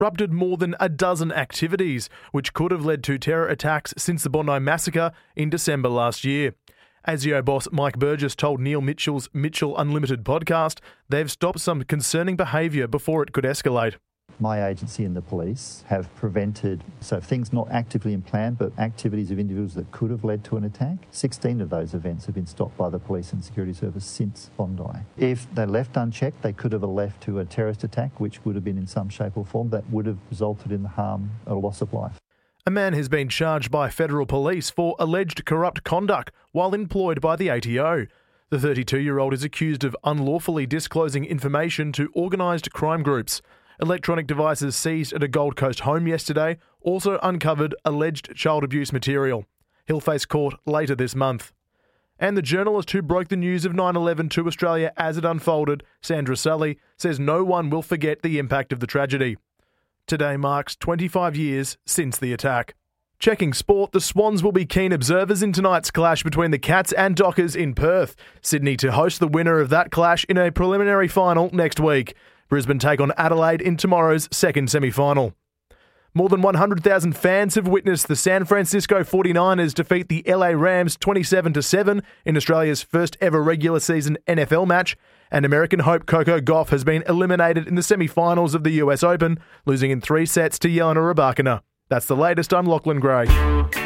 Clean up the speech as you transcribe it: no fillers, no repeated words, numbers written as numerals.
erupted more than a dozen activities, which could have led to terror attacks since the Bondi massacre in December last year. ASIO boss Mike Burgess told Neil Mitchell's Mitchell Unlimited podcast they've stopped some concerning behaviour before it could escalate. My agency and the police have prevented, so things not actively in plan, but activities of individuals that could have led to an attack. 16 of those events have been stopped by the police and security service since Bondi. If they left unchecked, they could have left to a terrorist attack, which would have been in some shape or form that would have resulted in the harm or loss of life. A man has been charged by federal police for alleged corrupt conduct while employed by the ATO. The 32-year-old is accused of unlawfully disclosing information to organised crime groups. Electronic devices seized at a Gold Coast home yesterday also uncovered alleged child abuse material. He'll face court later this month. And the journalist who broke the news of 9/11 to Australia as it unfolded, Sandra Sully, says no one will forget the impact of the tragedy. Today marks 25 years since the attack. Checking sport, the Swans will be keen observers in tonight's clash between the Cats and Dockers in Perth. Sydney to host the winner of that clash in a preliminary final next week. Brisbane take on Adelaide in tomorrow's second semi-final. More than 100,000 fans have witnessed the San Francisco 49ers defeat the LA Rams 27-7 in Australia's first ever regular season NFL match, and American hope Coco Gauff has been eliminated in the semi-finals of the US Open, losing in 3 sets to Jelena Rybakina. That's the latest. I'm Lachlan Gray.